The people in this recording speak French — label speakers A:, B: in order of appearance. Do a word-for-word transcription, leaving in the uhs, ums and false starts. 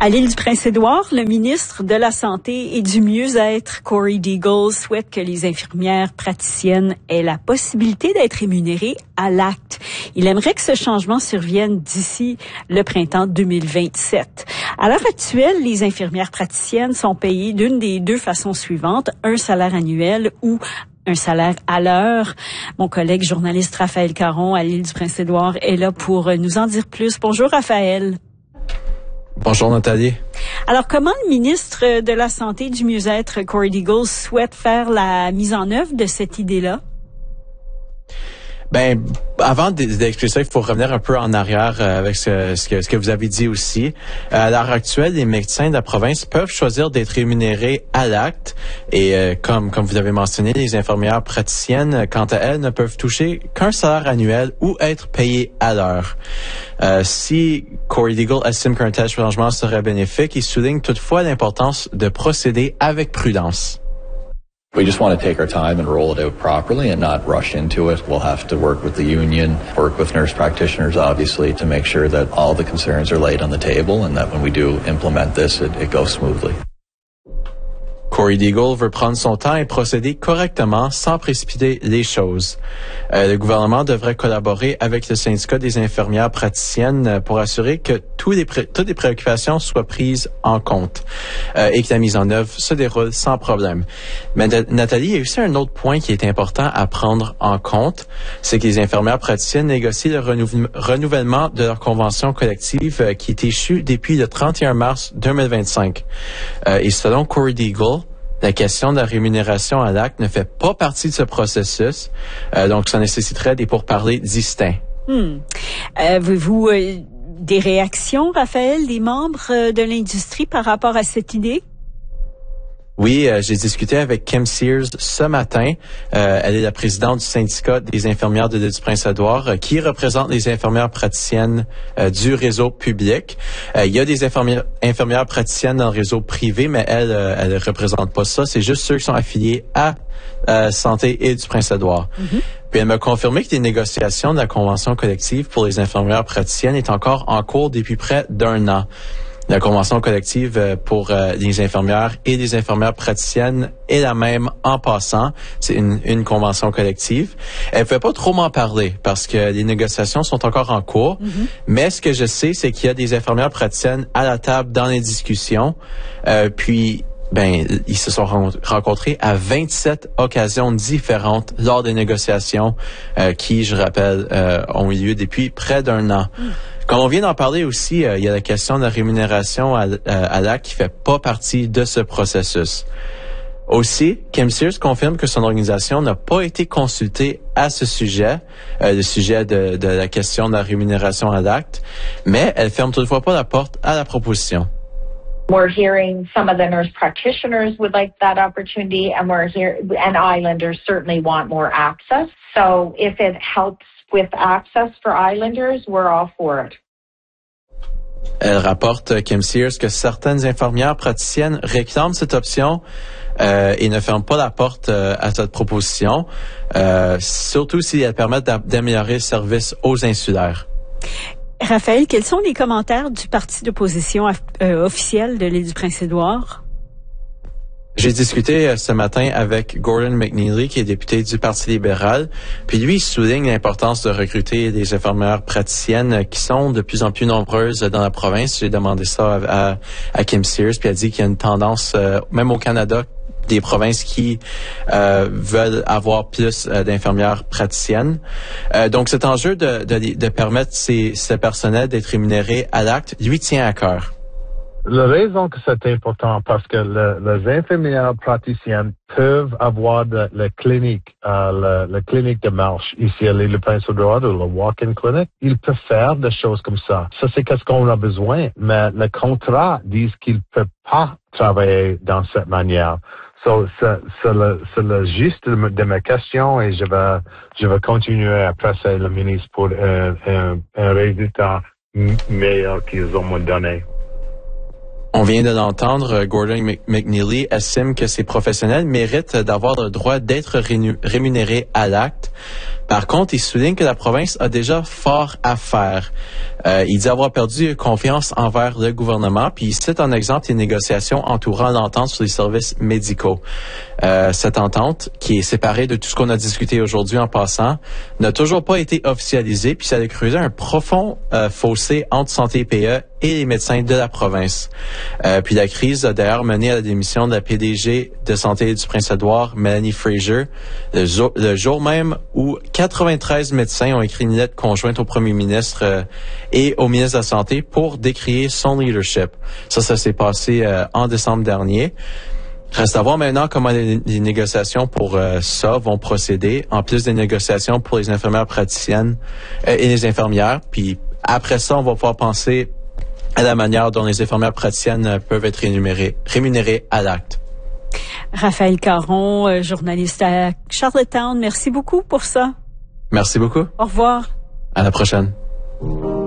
A: À l'île du Prince-Édouard, le ministre de la Santé et du Mieux-être, Corey Deagle, souhaite que les infirmières praticiennes aient la possibilité d'être rémunérées à l'acte. Il aimerait que ce changement survienne d'ici le printemps deux mille vingt-sept. À l'heure actuelle, les infirmières praticiennes sont payées d'une des deux façons suivantes, un salaire annuel ou un salaire à l'heure. Mon collègue journaliste Raphaël Caron à l'île du Prince-Édouard est là pour nous en dire plus. Bonjour Raphaël.
B: Bonjour Nathalie.
A: Alors, comment le ministre de la Santé et du Mieux-être, Corey Deagle, souhaite faire la mise en œuvre de cette idée-là?
B: Ben, avant d'expliquer ça, il faut revenir un peu en arrière euh, avec ce, ce, que, ce que vous avez dit aussi. Euh, à l'heure actuelle, les médecins de la province peuvent choisir d'être rémunérés à l'acte et euh, comme comme vous l'avez mentionné, les infirmières praticiennes, quant à elles, ne peuvent toucher qu'un salaire annuel ou être payées à l'heure. Euh, si Corey Deagle estime qu'un tel changement serait bénéfique, il souligne toutefois l'importance de procéder avec prudence.
C: We just want to take our time and roll it out properly and not rush into it. We'll have to work with the union, work with nurse practitioners, obviously, to make sure that all the concerns are laid on the table and that when we do implement this, it, it goes smoothly.
B: Corey Deagle veut prendre son temps et procéder correctement sans précipiter les choses. Euh, le gouvernement devrait collaborer avec le syndicat des infirmières praticiennes pour assurer que tous les pré- toutes les préoccupations soient prises en compte euh, et que la mise en œuvre se déroule sans problème. Mais Nathalie, il y a aussi un autre point qui est important à prendre en compte, c'est que les infirmières praticiennes négocient le renou- renouvellement de leur convention collective euh, qui est échue depuis le trente et un mars deux mille vingt-cinq. Euh, et selon Corey Deagle, la question de la rémunération à l'acte ne fait pas partie de ce processus, euh, donc ça nécessiterait des pourparlers distincts.
A: Hmm. Avez-vous euh, des réactions, Raphaël, des membres euh, de l'industrie par rapport à cette idée?
B: Oui, euh, j'ai discuté avec Kim Sears ce matin. Euh, elle est la présidente du syndicat des infirmières de l'île du Prince-Édouard euh, qui représente les infirmières praticiennes euh, du réseau public. Euh, il y a des infirmières, infirmières praticiennes dans le réseau privé, mais elle, euh, elle représente pas ça. C'est juste ceux qui sont affiliés à euh, Santé et du Prince-Édouard. Mm-hmm. Puis elle m'a confirmé que les négociations de la convention collective pour les infirmières praticiennes est encore en cours depuis près d'un an. La convention collective pour euh, les infirmières et les infirmières praticiennes est la même en passant. C'est une, une convention collective. Elle ne pouvait pas trop m'en parler parce que les négociations sont encore en cours. Mm-hmm. Mais ce que je sais, c'est qu'il y a des infirmières praticiennes à la table dans les discussions. Euh, puis, ben, ils se sont rencontrés à vingt-sept occasions différentes lors des négociations euh, qui, je rappelle, euh, ont eu lieu depuis près d'un an. Mm. Comme on vient d'en parler aussi, euh, il y a la question de la rémunération à, à, à l'acte qui fait pas partie de ce processus. Aussi, Kim Sears confirme que son organisation n'a pas été consultée à ce sujet, euh, le sujet de, de la question de la rémunération à l'acte, mais elle ferme toutefois pas la porte à la proposition.
D: We're hearing some of the nurse practitioners would like that opportunity, and we're here, and Islanders certainly want more access. So if it helps with access for Islanders, we're all for it.
B: Elle rapporte, Kim Sears, que certaines infirmières praticiennes réclament cette option euh, et ne ferment pas la porte euh, à cette proposition, euh, surtout si elle permet d'améliorer le service aux insulaires.
A: Raphaël, quels sont les commentaires du parti d'opposition euh, officiel de l'île du Prince-Édouard?
B: J'ai discuté euh, ce matin avec Gordon McNeely, qui est député du Parti libéral. Puis lui, il souligne l'importance de recruter des infirmières praticiennes qui sont de plus en plus nombreuses dans la province. J'ai demandé ça à, à, à Kim Sears, puis elle dit qu'il y a une tendance, euh, même au Canada, des provinces qui euh, veulent avoir plus euh, d'infirmières praticiennes. Euh, donc, cet enjeu de, de, de permettre ces, ce personnel d'être rémunéré à l'acte lui tient à cœur.
E: La raison que c'est important, parce que le, les infirmières praticiennes peuvent avoir de, la clinique, euh, la, la clinique de marche ici à l'île du Prince-Édouard, ou le walk-in clinic. Ils peuvent faire des choses comme ça. Ça, c'est qu'est-ce qu'on a besoin. Mais le contrat dit qu'ils ne peuvent pas travailler dans cette manière. So, c'est, c'est, le, c'est le juste de, de ma question et je vais, je vais continuer à presser le ministre pour un, un, un résultat meilleur qu'ils ont donné.
B: On vient de l'entendre, Gordon McNeely estime que ces professionnels méritent d'avoir le droit d'être rémunérés à l'acte. Par contre, il souligne que la province a déjà fort à faire. Euh, il dit avoir perdu confiance envers le gouvernement, puis il cite en exemple les négociations entourant l'entente sur les services médicaux. Euh, cette entente, qui est séparée de tout ce qu'on a discuté aujourd'hui en passant, n'a toujours pas été officialisée, puis ça a creusé un profond euh, fossé entre Santé P E et les médecins de la province. Euh, puis la crise a d'ailleurs mené à la démission de la P D G de Santé du Prince-Édouard, Melanie Fraser, le jour, le jour même où quatre-vingt-treize médecins ont écrit une lettre conjointe au premier ministre euh, et au ministre de la Santé pour décrier son leadership. Ça, ça s'est passé euh, en décembre dernier. Reste à voir maintenant comment les, les négociations pour euh, ça vont procéder, en plus des négociations pour les infirmières praticiennes euh, et les infirmières. Puis après ça, on va pouvoir penser à la manière dont les infirmières praticiennes peuvent être rémunérées, rémunérées à l'acte.
A: Raphaël Caron, journaliste à Charlottetown, merci beaucoup pour ça.
B: Merci beaucoup.
A: Au revoir.
B: À la prochaine.